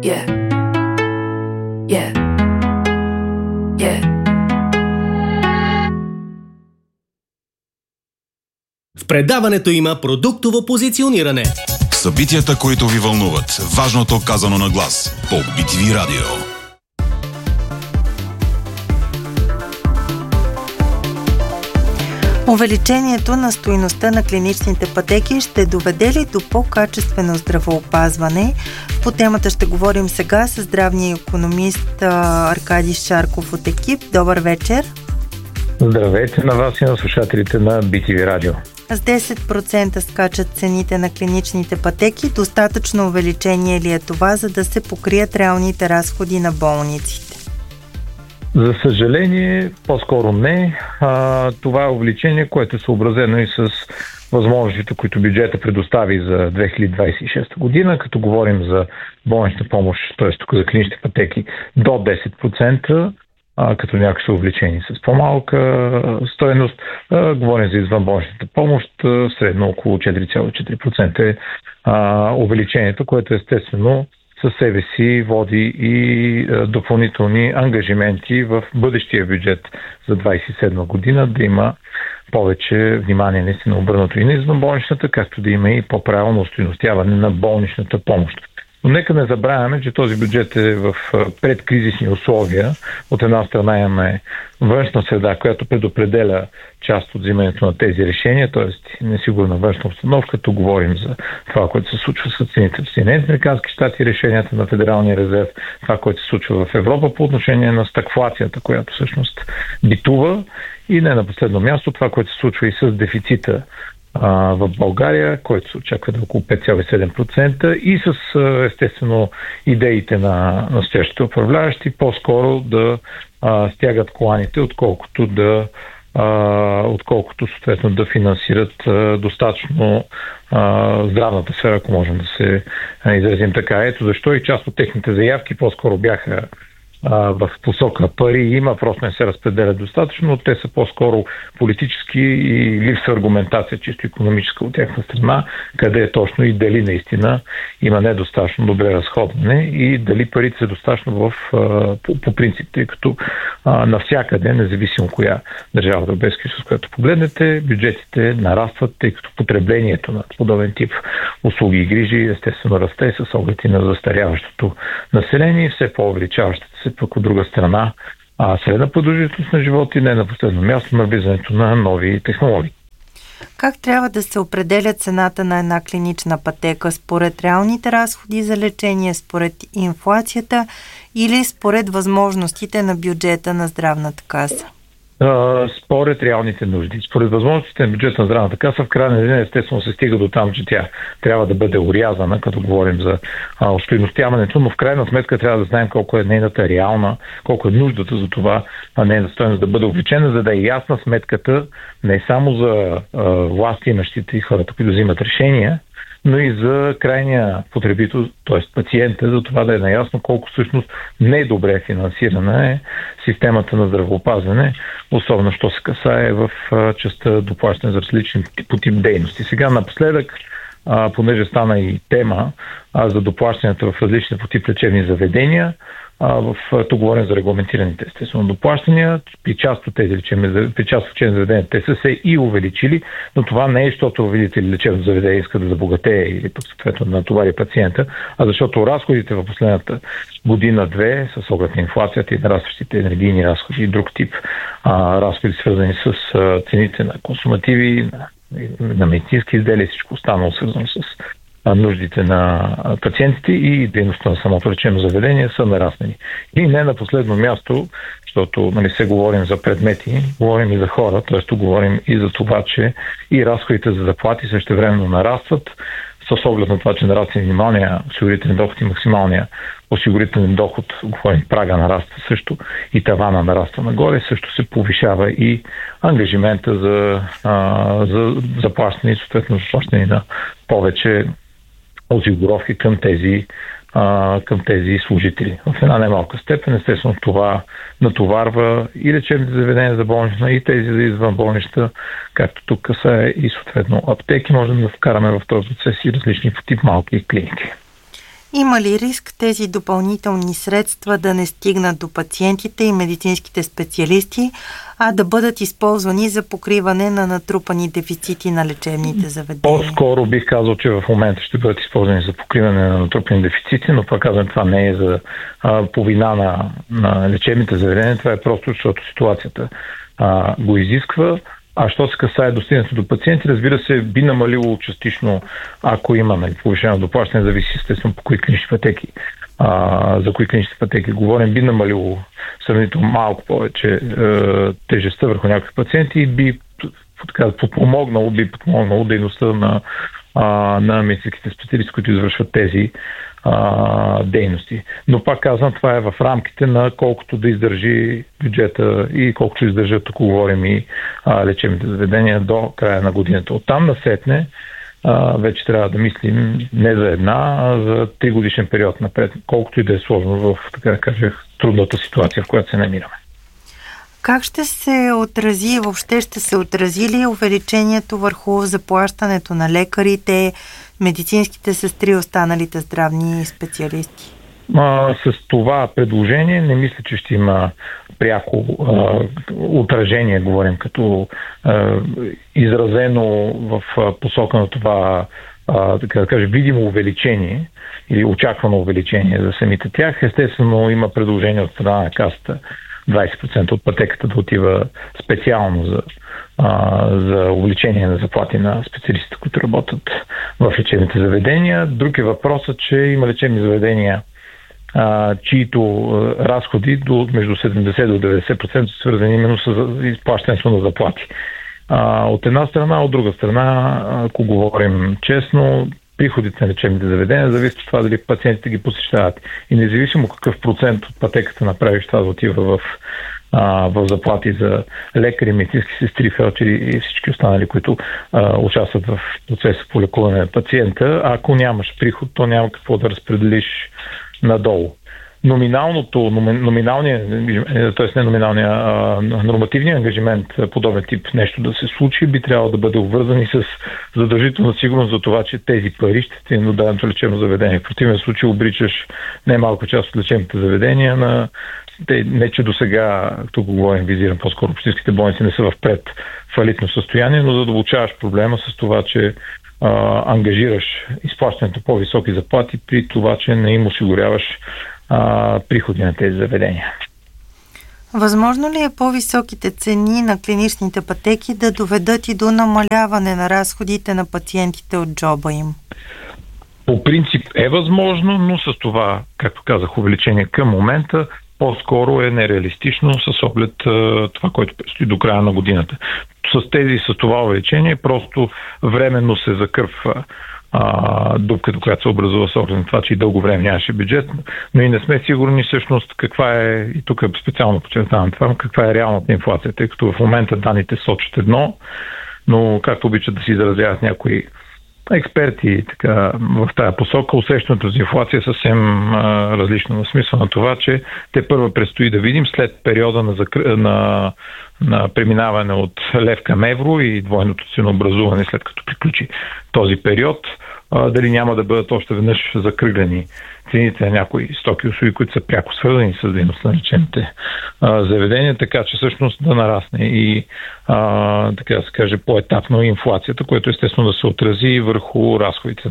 Yeah. Yeah. Yeah. В предаването има продуктово позициониране. Събитията, които ви вълнуват. Важното казано на глас. По BTV Радио. Увеличението на стойността на клиничните пътеки ще доведе ли до по-качествено здравеопазване? По темата ще говорим сега с здравния икономист Аркадий Шарков от екип. Добър вечер! Здравейте на вас и на слушателите на BTV Радио. С 10% скачат цените на клиничните пътеки. Достатъчно увеличение ли е това, за да се покрият реалните разходи на болниците? За съжаление, по-скоро не. Това е увеличение, което е съобразено и с възможностите, които бюджета предостави за 2026 година, като говорим за болнична помощ, т.е. тук за клиничните пътеки до 10%, като някои са увеличени с по-малка стойност. Говорим за извънболничната помощ, средно около 4,4% е увеличението, което естествено със себе си води и допълнителни ангажименти в бъдещия бюджет за 2027 година да има повече внимание наистина обърнато и на извънболничната, както да има и по-правилно остойностяване на болничната помощ. Но нека не забравяме, че този бюджет е в предкризисни условия. От една страна имаме външна среда, която предопределя част от взимането на тези решения, т.е. несигурна външна обстановка, като говорим за това, което се случва с цените в Съединените американски щати, решенията на Федералния резерв, това, което се случва в Европа по отношение на стагфлацията, която всъщност битува, и не на последно място това, което се случва и с дефицита в България, който се очаква да е около 5,7%, и с естествено идеите на настоящите управляващи по-скоро да стягат коланите, отколкото съответно да финансират достатъчно здравната сфера, ако можем да се изразим така. Ето защо и част от техните заявки по-скоро бяха в посока пари има, просто не се разпределят достатъчно, но те са по-скоро политически и липсва аргументация, чисто икономическа от тяхна страна, къде е точно и дали наистина има недостатъчно добре разходване и дали парите са достатъчно по принцип, тъй като навсякъде, независимо коя държава в Европейския съюз, която погледнете, бюджетите нарастват, тъй като потреблението на подобен тип услуги и грижи естествено расте с оглед и на застаряващото население и все по-увеличаващата се пък от друга страна средна продължителност на живота и не на последно място на влизането на нови технологии. Как трябва да се определя цената на една клинична пътека? Според реалните разходи за лечение, според инфлацията или според възможностите на бюджета на здравната каса? Според реалните нужди. Според възможностите на бюджета на здравната каса, в края на ден естествено се стига до там, че тя трябва да бъде орязана, като говорим за остойностяването, но в крайна сметка трябва да знаем колко е нейната реална, колко е нуждата за това нейната стойност да бъде увеличена, за да е ясна сметката не само за власти имащите и хората, които взимат решения, но и за крайния потребител, т.е. пациента, за това да е наясно колко всъщност не е добре финансирана е системата на здравеопазване, особено що се касае в частта доплащане за различни по тип дейности. Сега напоследък, понеже стана и тема за доплащането в различни по тип лечебни заведения, тук говорим за регламентираните естествено доплащания. При част от тези лечебни заведения те са се и увеличили, но това не е, защото видите ли лечебно заведение иска да забогатее или пък съответно да натовари пациента, а защото разходите в последната година-две с оглед на инфлацията и нарастващите енергийни разходи и друг тип разходи, свързани с цените на консумативи, на медицински изделия, всичко останало свързано с нуждите на пациентите и дейността на самото лечебно заведение са нараснали. И не на последно място, защото се говорим за предмети, говорим и за хора, т.е. говорим и за това, че и разходите за заплати същевременно нарастват, с оглед на това, че нараства минималния осигурителен доход и максималния осигурителен доход, говорим, прага нараства също и тавана нараства нагоре, също се повишава и ангажимента за заплащане и съответно заплащане на повече осигуровки към тези служители. В една немалка степен, естествено, това натоварва и лечебните заведения за болнична, и тези за извънболнична, както тук са и съответно аптеки. Можем да вкараме в този процес и различни тип малки клиники. Има ли риск тези допълнителни средства да не стигнат до пациентите и медицинските специалисти, а да бъдат използвани за покриване на натрупани дефицити на лечебните заведения? По-скоро бих казал, че в момента ще бъдат използвани за покриване на натрупани дефицити, но пак казвам, това не е за по вина на лечебните заведения, това е просто защото ситуацията го изисква. А що се касае достигането до пациенти, разбира се, би намалило частично, ако има повишено доплащане, зависи естествено по кои клинични пътеки. За кои клинични пътеки говорим, би намалило сравнително малко повече тежестта върху някакви пациенти и би подпомогнало дейността на медицинските специалисти, които извършват тези дейности. Но пак казвам, това е в рамките на колкото да издържи бюджета и колкото издържат, ако говорим и лечебните заведения до края на годината. Оттам насетне вече трябва да мислим не за една, а за 3 годишен период напред, колкото и да е сложно в, така да кажа, трудната ситуация, в която се намираме. Как ще се отрази, въобще ще се отрази ли увеличението върху заплащането на лекарите, медицинските сестри и останалите здравни специалисти? С това предложение не мисля, че ще има пряко отражение, говорим като изразено в посока на това, така да кажа, видимо увеличение или очаквано увеличение за самите тях. Естествено има предложение от страна на Касата 20% от пътеката да отива специално за увеличение на заплати на специалистите, които работят в лечебните заведения. Друг е въпросът, че има лечебни заведения, чието разходи между 70 до 90% са свързани именно с изплащането на заплати. От една страна, от друга страна, ако говорим честно, приходите на лечебните заведения зависят от това дали пациентите ги посещават. И независимо какъв процент от пътеката направиш, това да отива в заплати за лекари, медицински сестри, фелчери и всички останали, които участват в процеса по лекуване на пациента. Ако нямаш приход, то няма какво да разпределиш надолу. Нормативният ангажимент подобен тип нещо да се случи, би трябвало да бъде обвързан и с задължителна сигурност за това, че тези пари ще стигнат до даденото лечебно заведение. В противен случай обричаш немалко част от лечебните заведения на не, че до сега, тук говорим, визирам по-скоро общинските болници, не са в предфалитно състояние, но задълбочаваш проблема с това, че ангажираш изплащането по-високи заплати при това, че не им осигуряваш приходи на тези заведения. Възможно ли е по-високите цени на клиничните пътеки да доведат и до намаляване на разходите на пациентите от джоба им? По принцип е възможно, но с това, както казах, увеличение към момента по-скоро е нереалистично с оглед това, което предстои до края на годината. С това увеличение просто временно се закърпва дупката, която се образува с оглед на това, че и дълго време нямаше бюджет, но и не сме сигурни всъщност каква е, и тук специално подчертавам това, каква е реалната инфлация, тъй като в момента данните сочат едно, но както обичат да се изразяват някои експерти така, в тая посока, усещането за инфлация е съвсем различно, в смисъл на това, че те първо предстои да видим след периода на преминаване от лев към евро и двойното ценообразуване, след като приключи този период, дали няма да бъдат още веднъж закръглени цените на някои стоки и услуги, които са пряко свързани с дейността на лечебните заведения, така че всъщност да нарасне и така да се каже по-етапно инфлацията, което естествено да се отрази върху разходите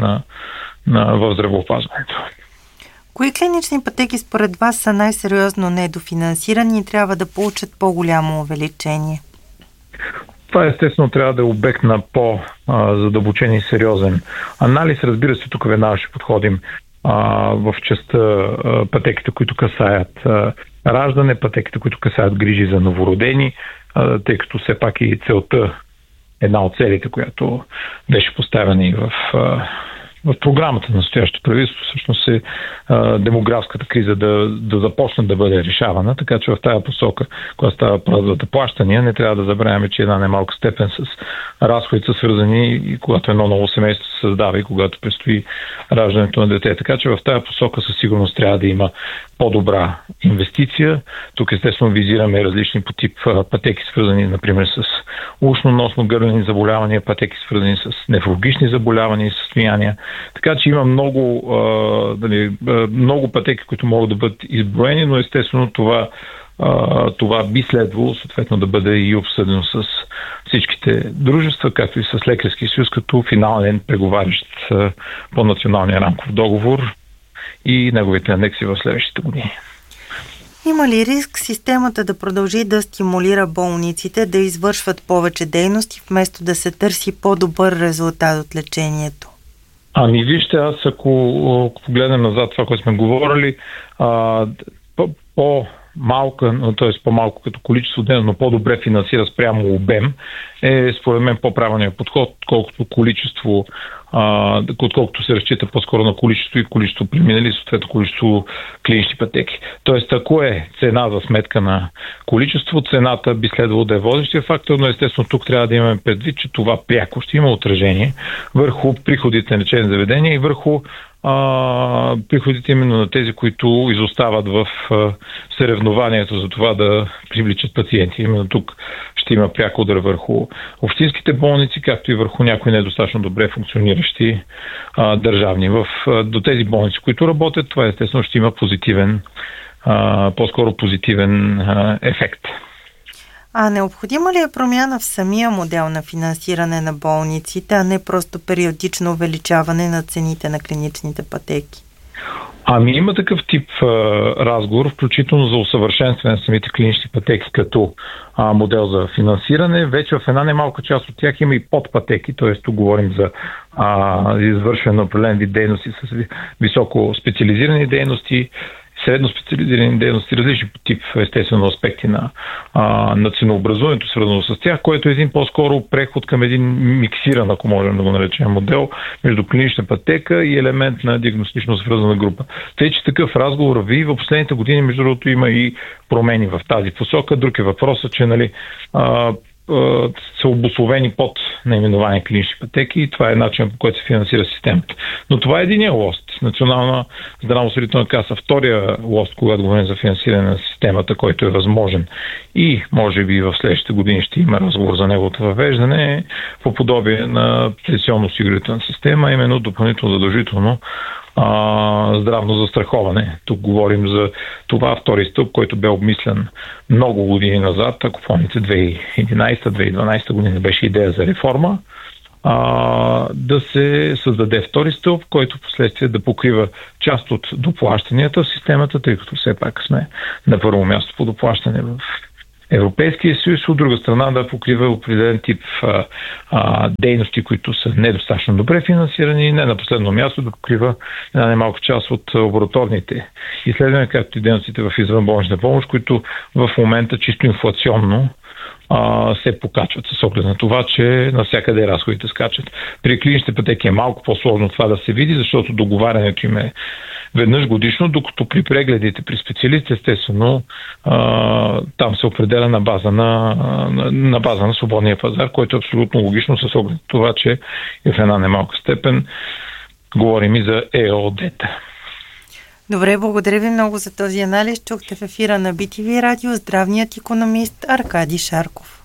в здравеопазването. Кои клинични пътеки според вас са най-сериозно недофинансирани и трябва да получат по-голямо увеличение? Това естествено трябва да е обект на по-задълбочен и сериозен анализ. Разбира се, тук веднага ще подходим в частта пътеките, които касаят раждане, пътеките, които касаят грижи за новородени, тъй като все пак и целта, една от целите, която беше поставена и в програмата на настоящото правителство, всъщност е демографската криза да започне да бъде решавана, така че в тази посока, когато става въпрос за плащания, не трябва да забравяме, че една немалка степен с разходите са свързани и когато едно ново семейство се създава и когато предстои раждането на дете. Така че в тази посока със сигурност трябва да има по-добра инвестиция. Тук естествено визираме различни по тип пътеки, свързани, например, с ушно-носно-гърлени заболявания, пътеки, свързани с нефрологични заболявания и състояния. Така че има много пътеки, които могат да бъдат изброени, но естествено това би следвало съответно да бъде и обсъдено с всичките дружества, както и с Лекарския съюз, като финален преговарящ по националния рамков договор и неговите анекси в следващите години. Има ли риск системата да продължи да стимулира болниците да извършват повече дейности, вместо да се търси по-добър резултат от лечението? Вижте, аз ако погледнем назад това, което сме говорили, по-малко като количество ден, но по-добре финансира спрямо обем, е според мен по-правилният подход, отколкото се разчита по-скоро на количество и количество преминали, съответно количество клинични пътеки. Тоест, ако е цена за сметка на количество, цената би следвало да е водещия фактор, но естествено тук трябва да имаме предвид, че това пряко ще има отражение върху приходите на лечебни заведения и върху приходите именно на тези, които изостават в съревнованието за това да привличат пациенти. Именно тук ще има пряк удар върху общинските болници, както и върху някои недостатъчно добре функциониращи държавни. До тези болници, които работят, това естествено ще има по-скоро позитивен ефект. Необходима ли е промяна в самия модел на финансиране на болниците, а не просто периодично увеличаване на цените на клиничните пътеки? Има такъв тип разговор, включително за усъвършенстване на самите клинични пътеки като модел за финансиране. Вече в една немалка част от тях има и подпътеки, т.е. тук говорим за извършване на определен вид дейности с високо специализирани дейности, средно специализирани дейности, различни тип, естествено, аспекти на ценообразуването, свързано с тях, което е един по-скоро преход към един миксиран, ако можем да го наречем, модел между клинична пътека и елемент на диагностично свързана група. Тъй, че такъв разговор върви. В последните години, между другото, има и промени в тази посока. Друг е въпросът, че са обусловени под наименование клинични пътеки и това е начин, по който се финансира системата. Но това е единия лост. Национална здравноосигурителна каса. Втория лост, когато говорим за финансиране на системата, който е възможен и може би в следващите години ще има разговор за неговото въвеждане по подобие на пенсионно-осигурителна система, именно допълнително задължително здравно застраховане. Тук говорим за това втори стълб, който бе обмислян много години назад. Ако помните, 2011-2012 година беше идея за реформа, да се създаде втори стълб, който последствие да покрива част от доплащанията в системата, тъй като все пак сме на първо място по доплащане в Европейския съюз, от друга страна да покрива определен тип дейности, които са недостатъчно добре финансирани и не на последно място да покрива една немалка част от лабораторните изследвания, както и дейностите в извънболнична помощ, които в момента чисто инфлационно се покачват с оглед на това, че навсякъде разходите скачат. При клиничните пътеки е малко по-сложно това да се види, защото договарянето им е веднъж годишно, докато при прегледите при специалисти, естествено, там се определя на база на свободния пазар, който е абсолютно логично с оглед на това, че в една немалка степен говорим и за ЕОД-та. Добре, благодаря ви много за този анализ. Чухте в ефира на BTV Радио здравният икономист Аркадий Шарков.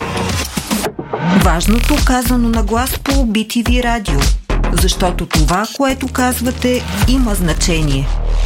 Важното казано на глас по BTV Радио, защото това, което казвате, има значение.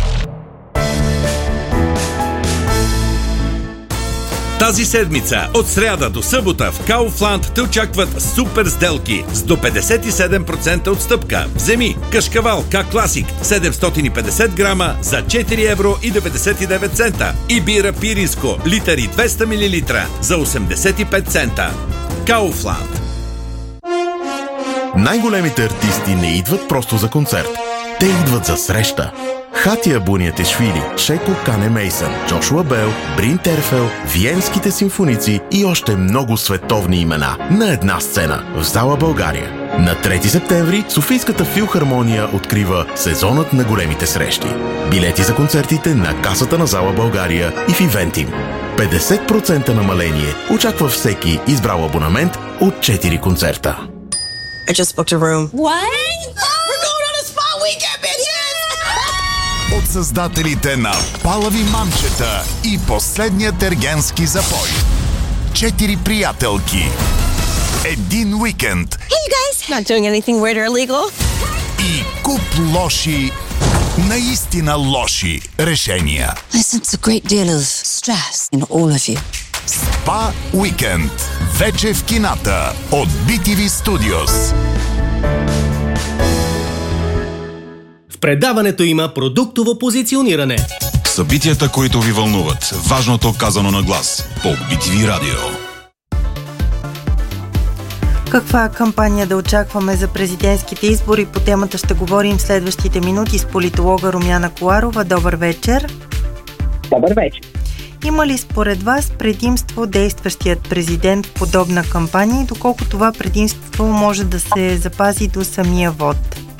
Тази седмица, от сряда до събота в Kaufland те очакват супер сделки с до 57% отстъпка. Вземи кашкавал К-Класик 750 грама за 4,99 евро и бира Пиринско литър и 200 мл за 85 цента. Kaufland. Най-големите артисти не идват просто за концерт. Те идват за среща. Хатия Буниатешвили, Шеко Кане Мейсън, Джошуа Бел, Брин Терфел, Виенските симфоници и още много световни имена на една сцена в зала България. На 3 септември Софийската филхармония открива сезонът на големите срещи. Билети за концертите на касата на зала България и в Ивентим. 50% намаление очаква всеки избрал абонамент от 4 концерта. I just booked a room. What? We're going on a spa weekend, bitches! от създателите на Палави мамчета и последният ергенски запой. 4 приятелки. Един уикенд. Hey you guys, not doing anything weird or illegal. И куп лоши, наистина лоши решения. I sense a great deal of stress in all of you. Спа уикенд. Вече в кината от BTV Studios. В предаването има продуктово позициониране. Събитията, които ви вълнуват. Важното казано на глас. По BTV Радио. Каква кампания да очакваме за президентските избори? По темата ще говорим в следващите минути с политолога Румяна Коларова. Добър вечер. Добър вечер. Има ли според вас предимство действащият президент в подобна кампания и доколко това предимство може да се запази до самия вод?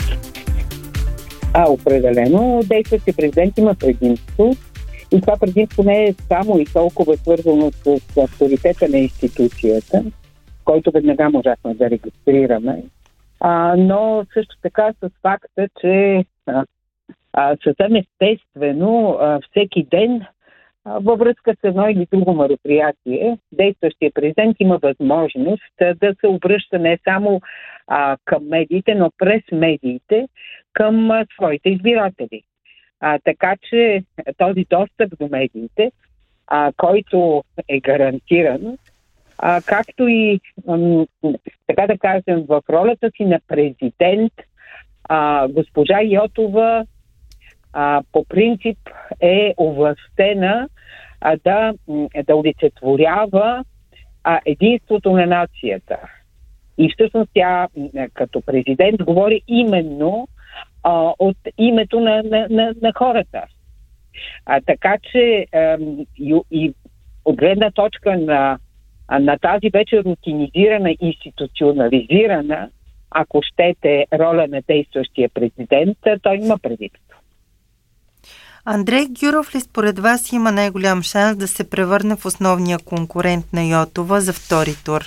Определено действащият президент има предимство и това предимство не е само и толкова свързано с авторитета на институцията, който веднага можахме да регистрираме, но също така с факта, че съвсем естествено всеки ден във връзка с едно или друго мероприятие, действащия президент има възможност да се обръща не само към медиите, но през медиите към своите избиратели. Така че този достъп до медиите, който е гарантиран, както и, така да кажем, в ролята си на президент, госпожа Йотова по принцип е овластена да олицетворява единството на нацията. И всъщност тя като президент говори именно от името на хората. Така че и от гледна точка на тази вече рутинизирана, институционализирана, ако щете, роля на действащия президент, той има предимство. Андрей Гюров ли според вас има най-голям шанс да се превърне в основния конкурент на Йотова за втори тур?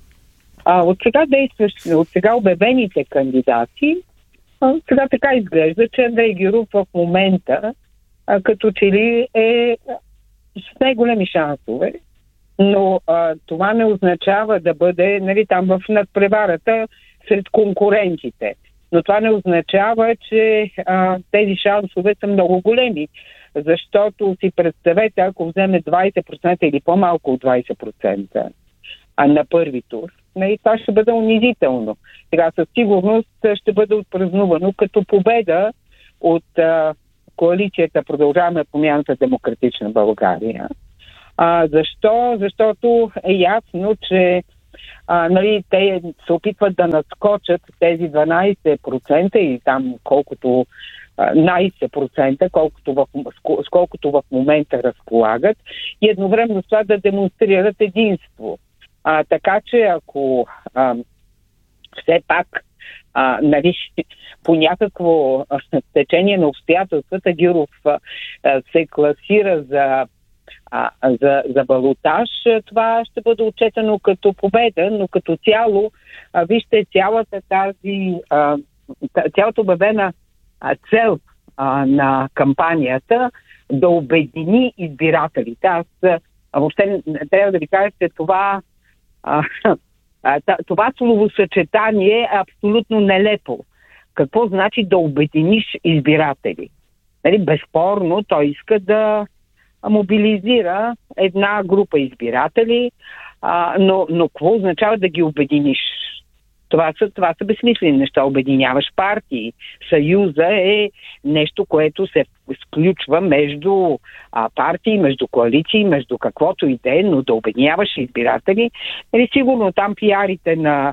От сега обявените кандидати, сега така изглежда, че Андрей Гюров в момента като че ли е с най-големи шансове, но това не означава да бъде, нали, там в надпреварата сред конкурентите. Но това не означава, че тези шансове са много големи, защото си представете, ако вземе 20% или по-малко от 20% на първи тур, това ще бъде унизително. Сега със сигурност ще бъде отпразнувано като победа от коалицията Продължаваме промяната Демократична България. Защо? Защото е ясно, че те се опитват да надскочат тези 12% и там колкото 11%, колкото в момента разполагат, и едновременно с това да демонстрират единство. Така че ако все пак по някакво течение на обстоятелствата Гюров се класира за балотаж, това ще бъде отчетено като победа, но като цяло, вижте, цялата обявена цел на кампанията да обедини избирателите. Аз въобще трябва да ви кажа, че това словосъчетание е абсолютно нелепо. Какво значи да обединиш избиратели? Безспорно, той иска да мобилизира една група избиратели, но какво означава да ги обединиш? Това са безсмислени неща. Обединяваш партии. Съюза е нещо, което се сключва между партии, между коалиции, между каквото и да е, но да обединяваш избиратели. Сигурно там пиарите на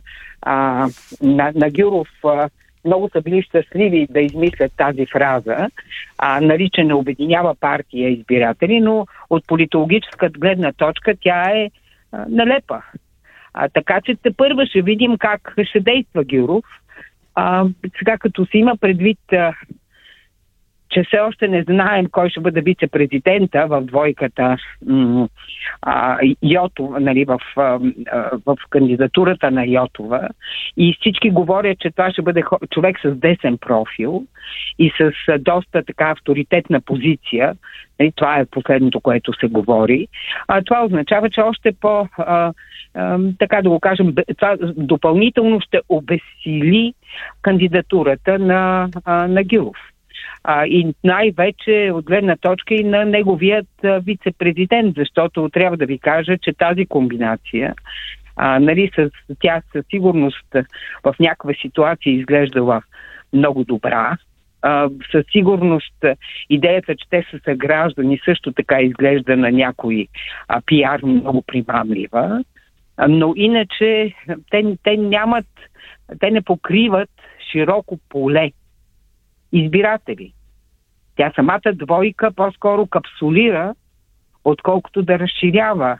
Гюров много са били щастливи да измислят тази фраза, че не обединява партия избиратели, но от политологическа гледна точка тя е нелепа. Така че тепърва ще видим как ще действа Гюров. Сега като се има предвид, че все още не знаем кой ще бъде вице-президента в двойката Йотова, нали, в кандидатурата на Йотова. И всички говорят, че това ще бъде човек с десен профил и с доста така авторитетна позиция. Нали, това е последното, което се говори. Това означава, че още така да го кажем, това допълнително ще обезсили кандидатурата на Гюров. И най-вече от гледна точка и на неговият вице-президент, защото трябва да ви кажа, че тази комбинация, нали, тя със сигурност в някаква ситуация изглеждала много добра. Със сигурност идеята, че те са съграждани, също така изглежда на някой пиар много примамлива. Но иначе те не покриват широко поле избиратели. Тя самата двойка по-скоро капсулира, отколкото да разширява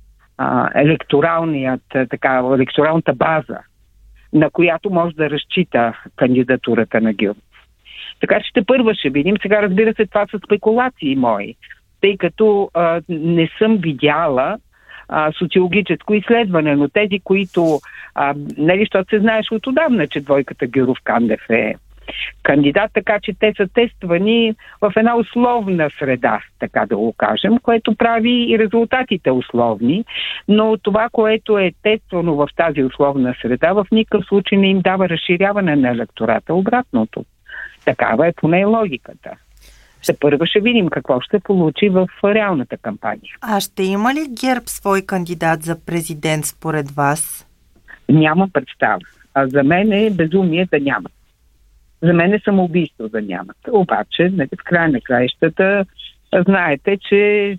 електоралната база, на която може да разчита кандидатурата на Гюров. Така че тепърва ще видим. Сега, разбира се, това са спекулации мои, тъй като не съм видяла социологическо изследване, но тези, които нали, защото се знаеш от отдавна, че двойката Гюров-Кандев е кандидат, така че те са тествани в една условна среда, така да го кажем, което прави и резултатите условни, но това, което е тествано в тази условна среда, в никакъв случай не им дава разширяване на електората, обратното. Такава е поне логиката. Първо ще видим какво ще получи в реалната кампания. А ще има ли ГЕРБ свой кандидат за президент според вас? Няма представа. А за мен е безумие да няма. За мен е самоубийство да нямат. Обаче, в края на краищата, знаете, че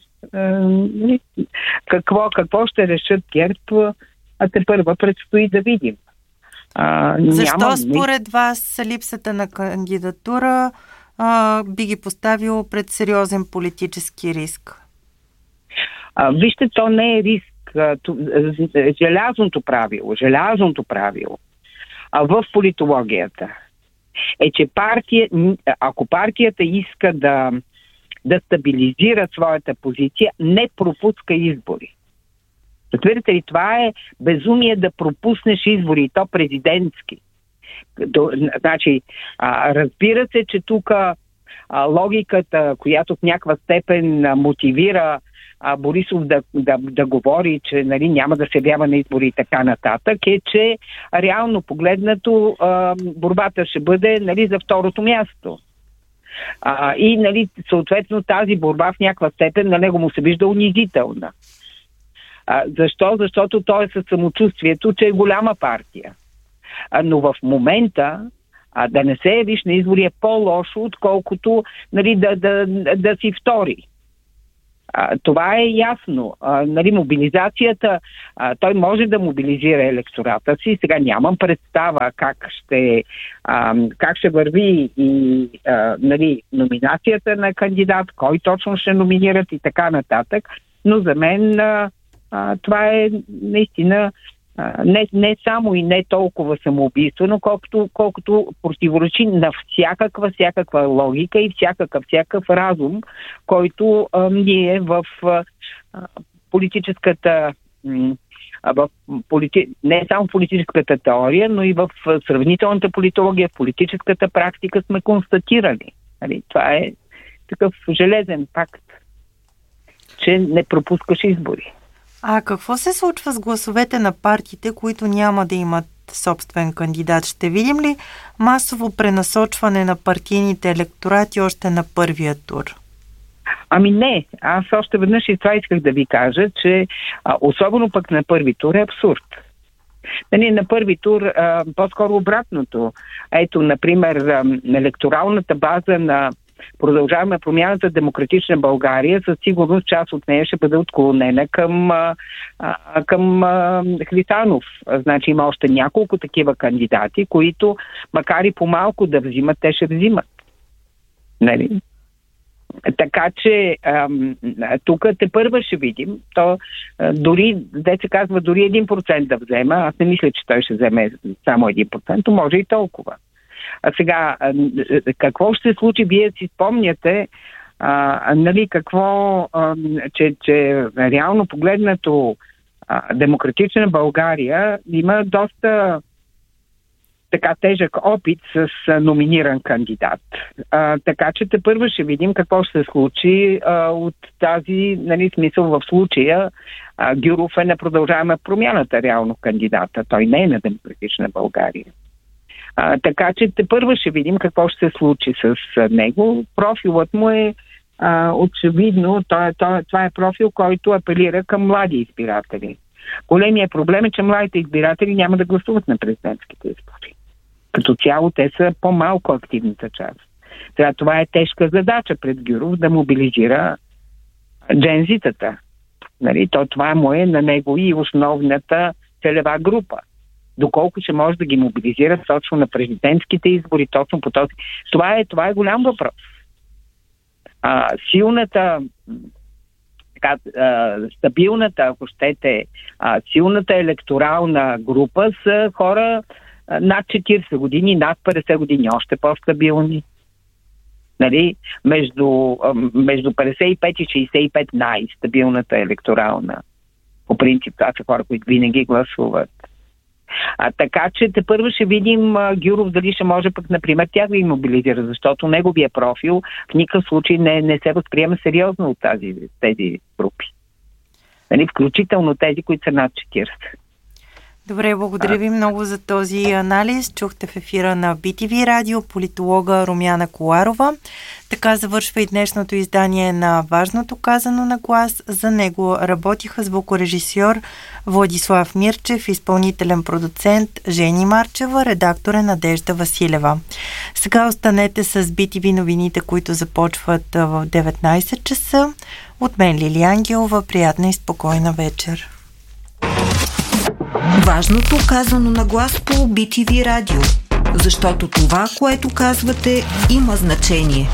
какво ще решат ГЕРБ, а тепърва предстои да видим. Защо според вас липсата на кандидатура би ги поставило пред сериозен политически риск? Вижте, то не е риск. Желязното правило в политологията е, че ако партията иска да стабилизира своята позиция, не пропуска избори. Разбирате ли, това е безумие да пропуснеш избори, и то президентски. Значи, разбира се, че тук логиката, която в някаква степен мотивира Борисов да говори, че нали, няма да се явява на избори и така нататък, е, че реално погледнато борбата ще бъде нали, за второто място. И нали, съответно тази борба в някаква степен на него му се вижда унизителна. Защо? Защото той е със самочувствието, че е голяма партия. Но в момента да не се явиш на избори е по-лошо, отколкото нали, да си втори. Това е ясно. Нали, мобилизацията, той може да мобилизира електората си. Сега нямам представа как ще върви и нали, номинацията на кандидат, кой точно ще номинират и така нататък. Но за мен това е наистина не само и не толкова самоубийствено, колкото противоречи на всякаква логика и всякакъв разум, който ние в политическата не само в политическата теория, но и в сравнителната политология, в политическата практика сме констатирали. Това е такъв железен факт, че не пропускаш избори. А какво се случва с гласовете на партиите, които няма да имат собствен кандидат? Ще видим ли масово пренасочване на партийните електорати още на първия тур? Ами не. Аз още веднъж и това исках да ви кажа, че особено пък на първи тур е абсурд. На първи тур по-скоро обратното. Ето, например, електоралната база на Продължаваме промяната Демократична България, със сигурност част от нея ще бъде отклонена към Хрисанов. Значи има още няколко такива кандидати, които макар и по-малко да взимат, те ще взимат. Нали? Така че тук тепърва ще видим. То дори, се казва, дори 1% да взема. Аз не мисля, че той ще вземе само 1%, може и толкова. А сега, какво ще се случи? Вие си спомняте, нали, че реално погледнато Демократична България има доста така тежък опит с номиниран кандидат. Така че тепърва ще видим какво ще се случи от тази, нали, смисъл в случая. Гюров е на Продължаваме промяната реално кандидата. Той не е на Демократична България. Така че тепърва ще видим какво ще се случи с него. Профилът му е очевидно, това е профил, който апелира към млади избиратели. Големият проблем е, че младите избиратели няма да гласуват на президентските избори. Като цяло те са по-малко активната част. Сега това е тежка задача пред Гюров да мобилизира джензитата. Нали? Това му е на него и основната целева група. Доколко ще може да ги мобилизира точно на президентските избори, точно по този. Това е голям въпрос. Стабилната, ако щете, силната електорална група са хора над 40 години, над 50 години, още по-стабилни. Нали? Между 55 и 65 най-стабилната електорална. По принцип, това са хора, които винаги гласуват. Така че тепърво ще видим Гюров дали ще може пък, например, тя да ги мобилизира, защото неговия профил в никакъв случай не се възприема сериозно от тези групи. Нали, включително тези, които са над 40. Добре, благодаря ви много за този анализ. Чухте в ефира на BTV Радио политолога Румяна Коларова. Така завършва и днешното издание на Важното казано на глас. За него работиха звукорежисьор Владислав Мирчев, изпълнителен продуцент Жени Марчева, редактор е Надежда Василева. Сега останете с BTV новините, които започват в 19 часа. От мен Лили Ангелова, приятна и спокойна вечер. Важното казано на глас по BTV Радио, защото това, което казвате, има значение.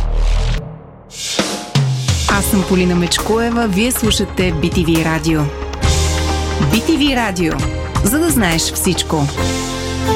Аз съм Полина Мечкоева, вие слушате BTV Радио. BTV Радио, за да знаеш всичко.